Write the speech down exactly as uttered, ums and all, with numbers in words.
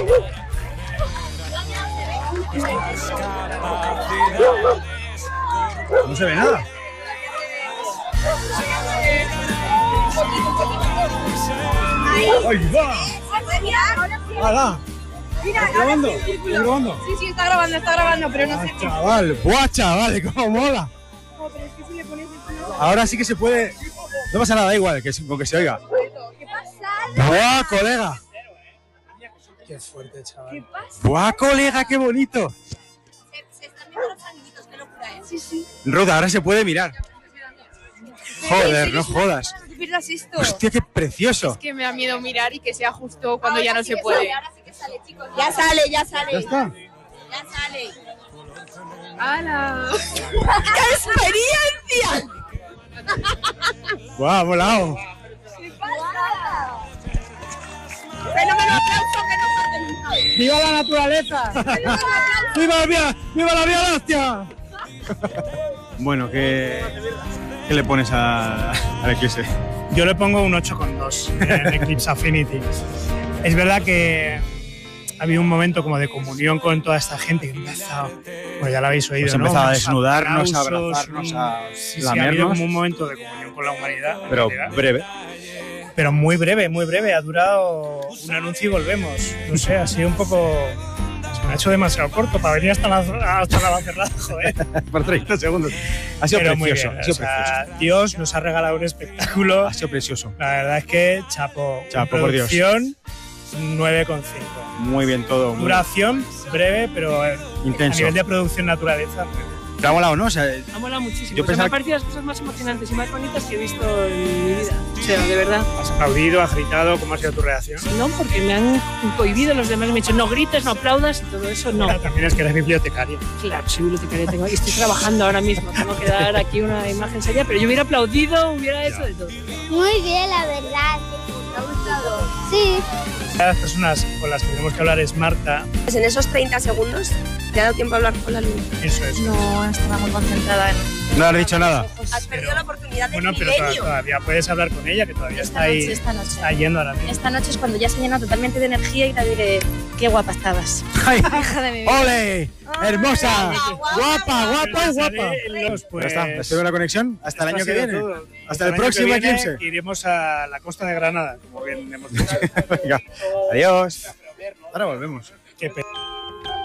No se ve nada. ¡Ahí va! ¡Hala! ¿Estás grabando? ¿Estás grabando? Sí, sí, está grabando, está grabando, pero no sé. ¡Ah, chaval! ¡Buah, chaval! ¡Cómo mola! No, pero es que si le pones esto... Ahora sí que se puede... No pasa nada, da igual, que, con que se oiga. ¿Qué pasa? ¡Buah, colega! Qué fuerte, chaval. ¿Qué pasa? ¡Buah, colega, qué bonito! Se, se están viendo los amiguitos, qué locura, ¿eh? Sí, sí. Roda, ahora se puede mirar. Joder, no jodas. No te pierdas esto. Hostia, qué precioso. Es que me da miedo mirar y que sea justo cuando ya no se puede. Ahora sí que sale, chicos. Ya sale, ya sale. ¿Ya está? Ya sale. ¡Hala! ¡Qué experiencia! ¡Buah, volado! ¿Qué pasa? Fenómeno, aplauso que no falte nunca. ¡Viva la naturaleza! ¡Viva la vía! ¡Viva la vía láctea! Bueno, ¿qué, ¿qué le pones a, al Eclipse? Yo le pongo un ocho coma dos en Eclipse Affinity. Es verdad que ha habido un momento como de comunión con toda esta gente que ha empezado, pues ya lo habéis oído, Pues ¿no? empezado a Unos desnudarnos, a aplausos, abrazarnos, a sí, sí, ha habido lamernos. como un momento de comunión con la humanidad. en Pero realidad. breve. Pero muy breve, muy breve. Ha durado un anuncio y volvemos. No sé, ha sido un poco... Se me ha hecho demasiado corto para venir hasta la, hasta la cerrada, joder. Por treinta segundos. Ha sido Pero muy precioso. bien, Ha sido o sea, precioso. Dios nos ha regalado un espectáculo. Ha sido precioso. La verdad es que chapo. Chapo, por Dios. Producción, nueve coma cinco. Muy bien todo. Muy Duración breve, pero eh, intenso. a nivel de producción naturaleza. muy bien. ¿Te ha molado, no? O sea, Ha molado muchísimo. Yo O sea, me pensaba- han parecido las cosas más emocionantes y más bonitas que he visto en mi vida. O sea, de verdad. Has aplaudido, has gritado. ¿Cómo ha sido tu reacción? No, porque me han cohibido los demás. Me han dicho, no grites, no aplaudas y todo eso, no. Claro, también es que eres bibliotecaria. Claro, soy bibliotecaria, tengo, estoy trabajando ahora mismo. Tengo que dar aquí una imagen seria, pero yo hubiera aplaudido, hubiera hecho de todo. Muy bien, la verdad. ¿Te ha gustado? Sí. Las personas con las que tenemos que hablar es Marta. Pues en esos treinta segundos te ha dado tiempo a hablar con la luna. Eso es. No, estaba muy concentrada en... no has dicho nada. Has perdido la oportunidad del Bueno, pero to- milenio. todavía puedes hablar con ella, que todavía Esta está ahí. noche, esta noche. Está yendo ahora mismo. Esta noche es cuando ya se llena totalmente de energía y te diré, qué guapa estabas. ¡Ay! Hija de mi vida. ¡Ole! ¡Hermosa! ¡Guapa, guapa y guapa! Los, pues, Ya está, espero la conexión hasta el esto año ha que sido viene. todo. Hasta el año próximo que viene Eclipse. Iremos a la costa de Granada, como bien hemos dicho. Venga, adiós. Ahora volvemos. Qué pena.